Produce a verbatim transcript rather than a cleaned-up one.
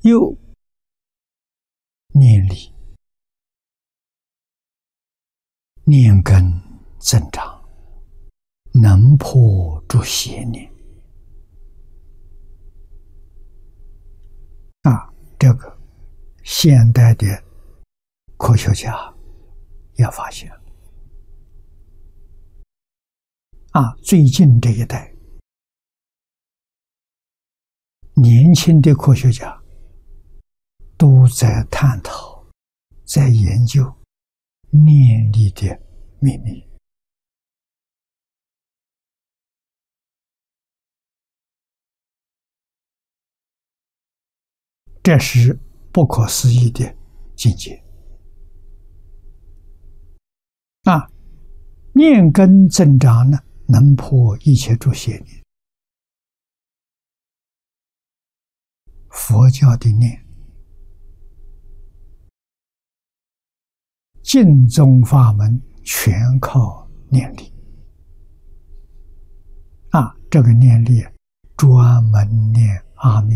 又念力、念根增长，能破诸邪念。啊，这个现代的科学家也发现了。啊，最近这一代年轻的科学家都在探讨、在研究念力的秘密。这是不可思议的境界。啊，念根增长呢，能破一切诸邪念。佛教的念，净宗法门全靠念力。啊，这个念力专门念阿弥